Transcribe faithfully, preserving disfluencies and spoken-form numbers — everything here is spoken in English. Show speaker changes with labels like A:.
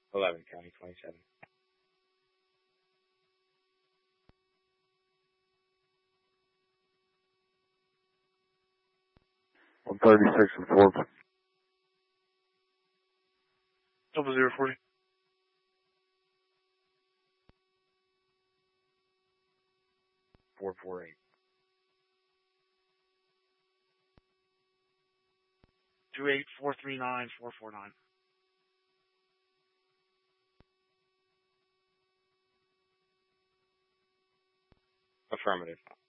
A: eleven, County twenty-seven.
B: one thirty-six and Forbes.
C: Double zero forty.
A: four four eight.
C: Two eight four three nine four four nine.
A: Affirmative.